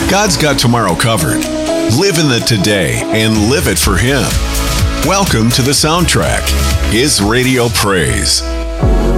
God's got tomorrow covered. Live in the today and live it for Him. Welcome to The Soundtrack, His radio praise.